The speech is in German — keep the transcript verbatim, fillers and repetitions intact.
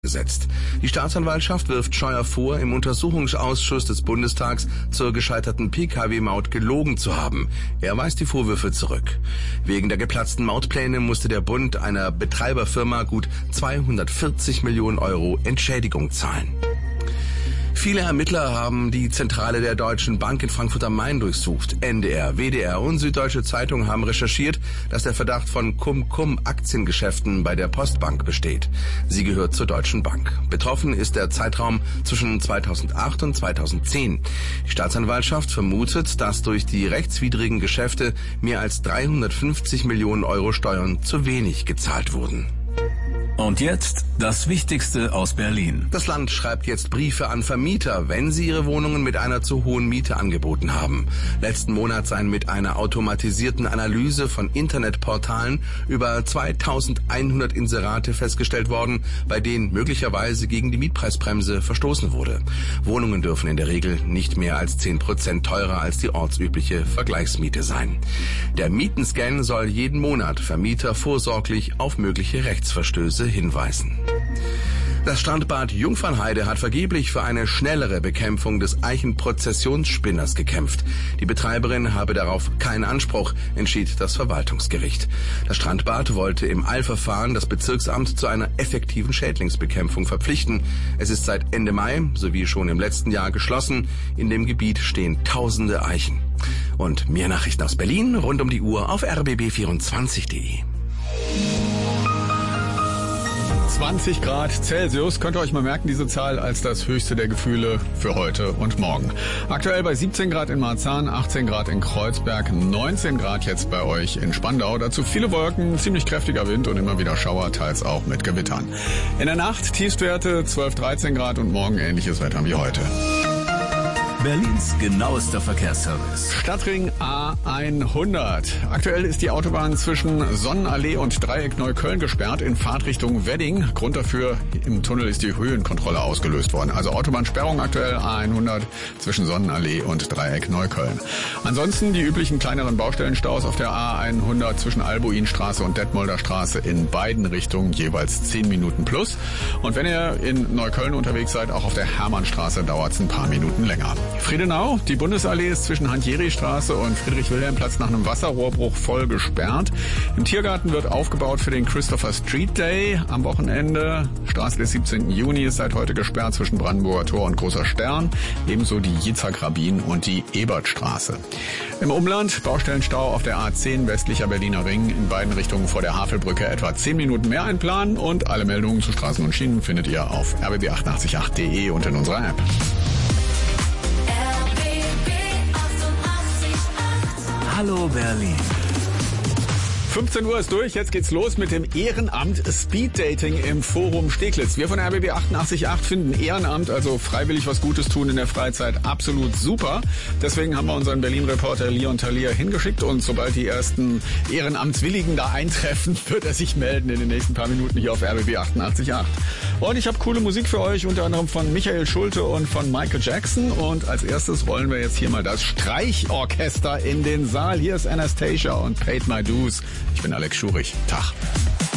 gesetzt. Die Staatsanwaltschaft wirft Scheuer vor, im Untersuchungsausschuss des Bundestags zur gescheiterten P K W-Maut gelogen zu haben. Er weist die Vorwürfe zurück. Wegen der geplatzten Mautpläne musste der Bund einer Betreiberfirma gut zweihundertvierzig Millionen Euro Entschädigung zahlen. Viele Ermittler haben die Zentrale der Deutschen Bank in Frankfurt am Main durchsucht. N D R, W D R und Süddeutsche Zeitung haben recherchiert, dass der Verdacht von Cum-Cum-Aktiengeschäften bei der Postbank besteht. Sie gehört zur Deutschen Bank. Betroffen ist der Zeitraum zwischen zweitausendacht und zweitausendzehn. Die Staatsanwaltschaft vermutet, dass durch die rechtswidrigen Geschäfte mehr als dreihundertfünfzig Millionen Euro Steuern zu wenig gezahlt wurden. Und jetzt das Wichtigste aus Berlin. Das Land schreibt jetzt Briefe an Vermieter, wenn sie ihre Wohnungen mit einer zu hohen Miete angeboten haben. Letzten Monat seien mit einer automatisierten Analyse von Internetportalen über zweitausendeinhundert Inserate festgestellt worden, bei denen möglicherweise gegen die Mietpreisbremse verstoßen wurde. Wohnungen dürfen in der Regel nicht mehr als zehn Prozent teurer als die ortsübliche Vergleichsmiete sein. Der Mietenscan soll jeden Monat Vermieter vorsorglich auf mögliche Rechtsverstöße hinweisen. Das Strandbad Jungfernheide hat vergeblich für eine schnellere Bekämpfung des Eichenprozessionsspinners gekämpft. Die Betreiberin habe darauf keinen Anspruch, entschied das Verwaltungsgericht. Das Strandbad wollte im Eilverfahren das Bezirksamt zu einer effektiven Schädlingsbekämpfung verpflichten. Es ist seit Ende Mai, sowie schon im letzten Jahr, geschlossen. In dem Gebiet stehen tausende Eichen. Und mehr Nachrichten aus Berlin rund um die Uhr auf r b b vierundzwanzig punkt de. zwanzig Grad Celsius, könnt ihr euch mal merken, diese Zahl als das höchste der Gefühle für heute und morgen. Aktuell bei siebzehn Grad in Marzahn, achtzehn Grad in Kreuzberg, neunzehn Grad jetzt bei euch in Spandau. Dazu viele Wolken, ziemlich kräftiger Wind und immer wieder Schauer, teils auch mit Gewittern. In der Nacht Tiefstwerte zwölf, dreizehn Grad und morgen ähnliches Wetter wie heute. Berlins genauester Verkehrsservice. Stadtring A hundert. Aktuell ist die Autobahn zwischen Sonnenallee und Dreieck Neukölln gesperrt in Fahrtrichtung Wedding. Grund dafür, im Tunnel ist die Höhenkontrolle ausgelöst worden. Also Autobahnsperrung aktuell A hundert zwischen Sonnenallee und Dreieck Neukölln. Ansonsten die üblichen kleineren Baustellenstaus auf der A hundert zwischen Albuinstraße und Detmolder Straße in beiden Richtungen jeweils zehn Minuten plus. Und wenn ihr in Neukölln unterwegs seid, auch auf der Hermannstraße dauert es ein paar Minuten länger. Friedenau, die Bundesallee ist zwischen Hans-Jeri-Straße und Friedrich-Wilhelm-Platz nach einem Wasserrohrbruch voll gesperrt. Im Tiergarten wird aufgebaut für den Christopher Street Day am Wochenende. Straße des siebzehnten Juni ist seit heute gesperrt zwischen Brandenburger Tor und Großer Stern. Ebenso die Jitzak-Rabin und die Ebertstraße. Im Umland Baustellenstau auf der A zehn westlicher Berliner Ring in beiden Richtungen vor der Havelbrücke etwa zehn Minuten mehr einplanen. Und alle Meldungen zu Straßen und Schienen findet ihr auf r b b achtundachtzig punkt acht punkt de und in unserer App. Hallo Berlin. fünfzehn Uhr ist durch, jetzt geht's los mit dem Ehrenamt Speed Dating im Forum Steglitz. Wir von R B B achtundachtzig Punkt acht finden Ehrenamt, also freiwillig was Gutes tun in der Freizeit, absolut super. Deswegen haben wir unseren Berlin-Reporter Leon Thalia hingeschickt und sobald die ersten Ehrenamtswilligen da eintreffen, wird er sich melden in den nächsten paar Minuten hier auf R B B achtundachtzig Punkt acht. Und ich habe coole Musik für euch, unter anderem von Michael Schulte und von Michael Jackson. Und als erstes rollen wir jetzt hier mal das Streichorchester in den Saal. Hier ist Anastasia und Paid My Dues. Ich bin Alex Schurich. Tag.